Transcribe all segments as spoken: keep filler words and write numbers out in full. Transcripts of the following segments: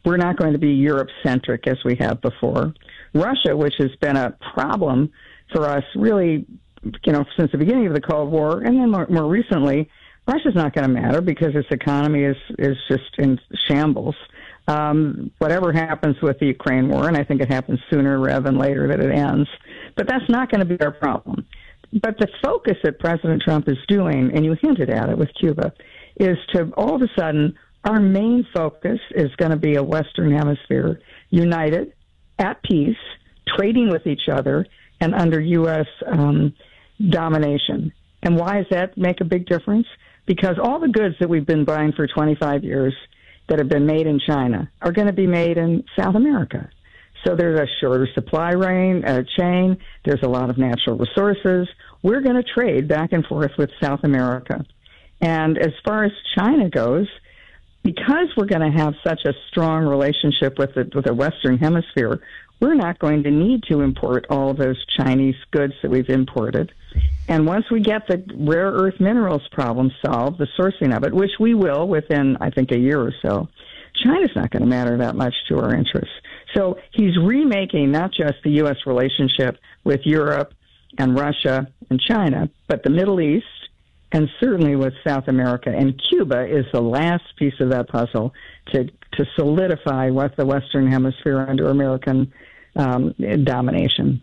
We're not going to be Europe-centric as we have before. Russia, which has been a problem for us really, you know, since the beginning of the Cold War, and then more, more recently, Russia's not going to matter because its economy is, is just in shambles. Um, whatever happens with the Ukraine war, and I think it happens sooner rather than later that it ends, but that's not going to be our problem. But the focus that President Trump is doing, and you hinted at it with Cuba, is to all of a sudden, our main focus is going to be a Western Hemisphere united, at peace, trading with each other, and under U S um, domination. And why does that make a big difference? Because all the goods that we've been buying for twenty-five years that have been made in China are going to be made in South America. So there's a shorter supply rain, uh, chain. There's a lot of natural resources. We're going to trade back and forth with South America. And as far as China goes, because we're going to have such a strong relationship with the, with the Western Hemisphere, we're not going to need to import all of those Chinese goods that we've imported. And once we get the rare earth minerals problem solved, the sourcing of it, which we will within, I think, a year or so, China's not going to matter that much to our interests. So he's remaking not just the U S relationship with Europe and Russia and China, but the Middle East, and certainly with South America. And Cuba is the last piece of that puzzle to, to solidify what the Western Hemisphere under American um, domination.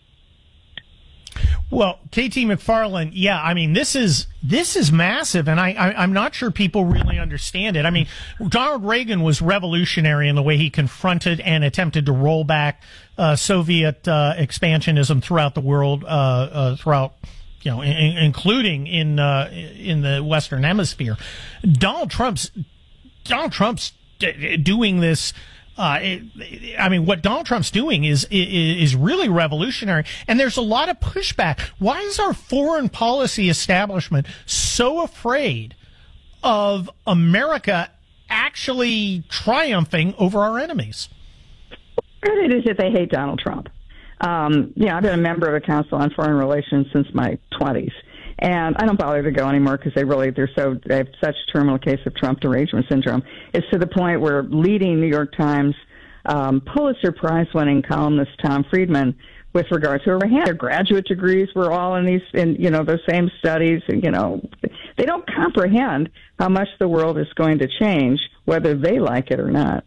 Well, K T McFarland, yeah, I mean, this is this is massive, and I, I, I'm not sure people really understand it. I mean, Donald Reagan was revolutionary in the way he confronted and attempted to roll back uh, Soviet uh, expansionism throughout the world, uh, uh, throughout, you know, in, including in uh, in the Western Hemisphere. Donald Trump's Donald Trump's doing this. Uh, it, I mean, what Donald Trump's doing is, is is really revolutionary, and there's a lot of pushback. Why is our foreign policy establishment so afraid of America actually triumphing over our enemies? It is that they hate Donald Trump. Um, yeah, I've been a member of the Council on Foreign Relations since my twenties. And I don't bother to go anymore because they really, they're so, they have such terminal case of Trump derangement syndrome. It's to the point where leading New York Times um, Pulitzer Prize winning columnist Tom Friedman, with regard to their graduate degrees, were all in these, in, you know, those same studies. And, you know, they don't comprehend how much the world is going to change, whether they like it or not.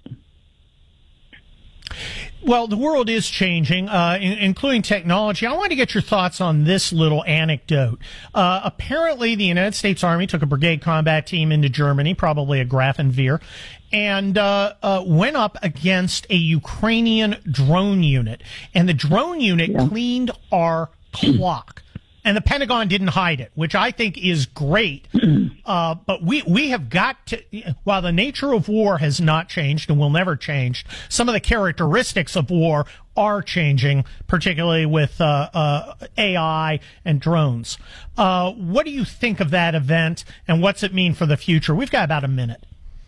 Well, the world is changing, uh, in, including technology. I want to get your thoughts on this little anecdote. Uh, apparently, the United States Army took a brigade combat team into Germany, probably a Grafenwehr, and uh, uh, went up against a Ukrainian drone unit. And the drone unit yeah. cleaned our clock. And the Pentagon didn't hide it, which I think is great. Uh, but we, we have got to, while the nature of war has not changed and will never change, some of the characteristics of war are changing, particularly with uh, uh, A I and drones. Uh, what do you think of that event, and what's it mean for the future? We've got about a minute.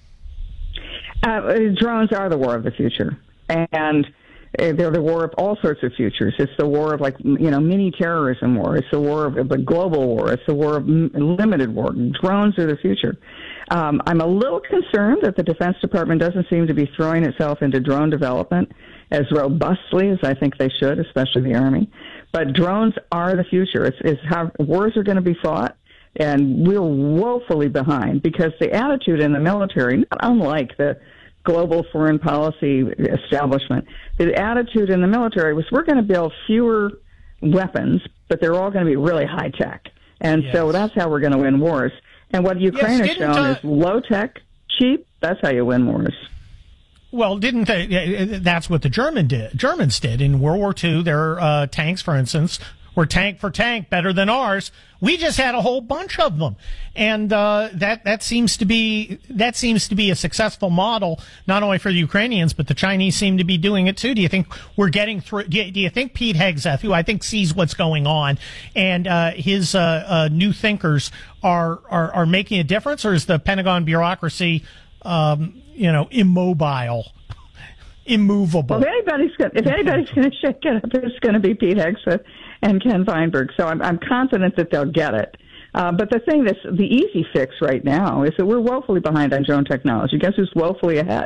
Uh, drones are the war of the future. And they're the war of all sorts of futures. It's the war of, like, you know, mini terrorism war. It's the war of the global war. It's the war of limited war. Drones are the future. Um, I'm a little concerned that the Defense Department doesn't seem to be throwing itself into drone development as robustly as I think they should, especially the Army. But drones are the future. It's, it's how wars are going to be fought. And we're woefully behind because the attitude in the military, not unlike the global foreign policy establishment, the attitude in the military was we're going to build fewer weapons, but they're all going to be really high tech. And yes. so that's how we're going to win wars. And what Ukraine yes, has shown uh, is low tech, cheap. That's how you win wars. Well, didn't they? That's what the German did. Germans did in World War Two. Their uh, tanks, for instance, were tank for tank better than ours. We just had a whole bunch of them, and uh, that that seems to be that seems to be a successful model, not only for the Ukrainians, but the Chinese seem to be doing it too. Do you think we're getting through? Do you, do you think Pete Hegseth, who I think sees what's going on, and uh, his uh, uh, new thinkers are, are are making a difference, or is the Pentagon bureaucracy, um, you know, immobile? Immovable. Well, if anybody's gonna, if anybody's going to shake it up, it's going to be Pete Hegseth and Ken Feinberg. So I'm, I'm confident that they'll get it. Uh, but the thing that's the easy fix right now is that we're woefully behind on drone technology. Guess who's woefully ahead?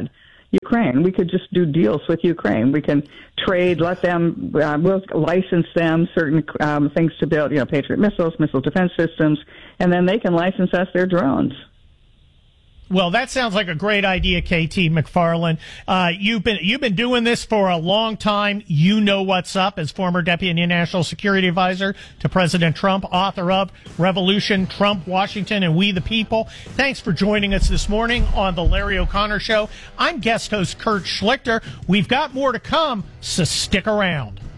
Ukraine. We could just do deals with Ukraine. We can trade, let them, uh, we'll license them certain um, things to build, you know, Patriot missiles, missile defense systems, and then they can license us their drones. Well, that sounds like a great idea, K T McFarland. Uh, you've been you've been doing this for a long time. You know what's up as former Deputy National Security Advisor to President Trump, author of Revolution, Trump, Washington, and We the People. Thanks for joining us this morning on the Larry O'Connor Show. I'm guest host Kurt Schlichter. We've got more to come, so stick around.